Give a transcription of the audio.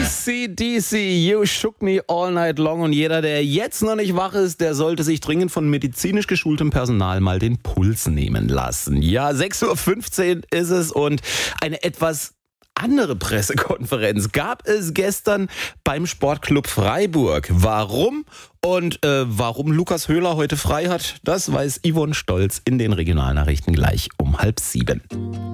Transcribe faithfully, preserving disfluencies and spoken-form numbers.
A C D C, You Shook Me All Night Long. Und jeder, der jetzt noch nicht wach ist, der sollte sich dringend von medizinisch geschultem Personal mal den Puls nehmen lassen. Ja, sechs Uhr fünfzehn ist es und eine etwas andere Pressekonferenz gab es gestern beim Sportclub Freiburg. Warum und äh, warum Lukas Höhler heute frei hat, das weiß Yvonne Stolz in den Regionalnachrichten gleich um halb sieben.